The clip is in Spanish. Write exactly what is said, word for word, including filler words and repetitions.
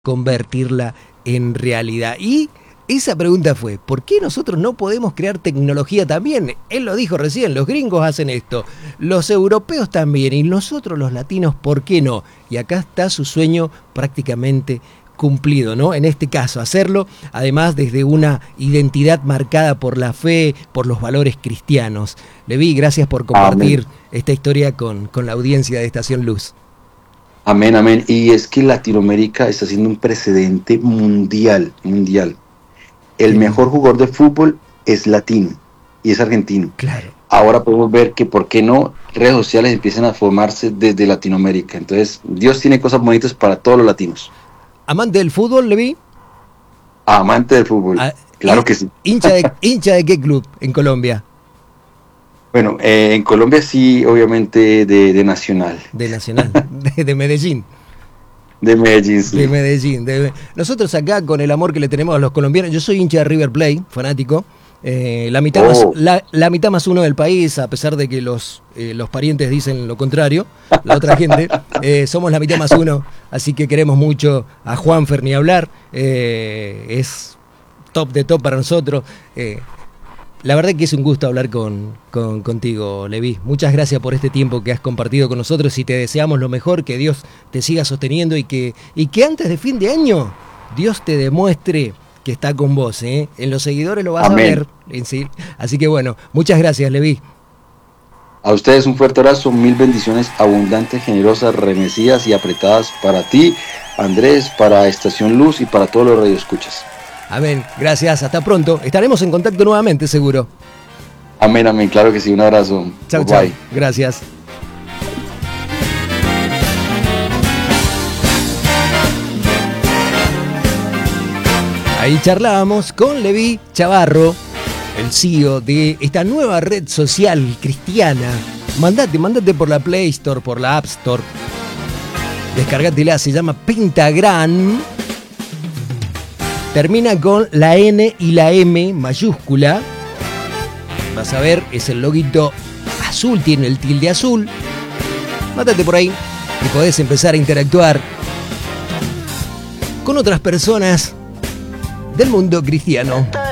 convertirla en realidad. Y esa pregunta fue, ¿por qué nosotros no podemos crear tecnología también? Él lo dijo recién, los gringos hacen esto, los europeos también, y nosotros los latinos, ¿por qué no? Y acá está su sueño prácticamente cumplido, ¿no? En este caso, hacerlo, además, desde una identidad marcada por la fe, por los valores cristianos. Levi, gracias por compartir amén. Esta historia con, con la audiencia de Estación Luz. Amén, amén. Y es que Latinoamérica está haciendo un precedente mundial, mundial. El sí. mejor jugador de fútbol es latino y es argentino. Claro. Ahora podemos ver que, ¿por qué no? Redes sociales empiezan a formarse desde Latinoamérica. Entonces, Dios tiene cosas bonitas para todos los latinos. ¿Amante del fútbol, Levi? Amante del fútbol, ah, claro que sí. ¿Hincha de, hincha de qué club en Colombia? Bueno, eh, en Colombia sí, obviamente de, de Nacional. De Nacional, de, de Medellín. De Medellín, sí. De Medellín. De... Nosotros acá, con el amor que le tenemos a los colombianos, yo soy hincha de River Plate, fanático. Eh, la, mitad oh. más, la, la mitad más uno del país, a pesar de que los, eh, los parientes dicen lo contrario, la otra gente, eh, somos la mitad más uno, así que queremos mucho a Juanfer, ni hablar, eh, es top de top para nosotros. Eh, la verdad que es un gusto hablar con, con, contigo, Levi. Muchas gracias por este tiempo que has compartido con nosotros y te deseamos lo mejor, que Dios te siga sosteniendo y que, y que antes de fin de año Dios te demuestre que está con vos, ¿eh? En los seguidores lo vas Amén. a ver. En sí. Así que bueno, muchas gracias, Levi. A ustedes un fuerte abrazo, mil bendiciones abundantes, generosas, remecidas y apretadas para ti, Andrés, para Estación Luz y para todos los radioescuchas. Amén, gracias, hasta pronto. Estaremos en contacto nuevamente, seguro. Amén, amén, claro que sí, un abrazo. Chau, chau. Gracias. Ahí charlábamos con Levi Chavarro, el C E O de esta nueva red social cristiana. Mandate, mandate por la Play Store, por la App Store. Descargatela, se llama Pentagram. Termina con la N y la M mayúscula. Vas a ver, es el loguito azul, tiene el tilde azul. Mátate por ahí y podés empezar a interactuar con otras personas del mundo cristiano.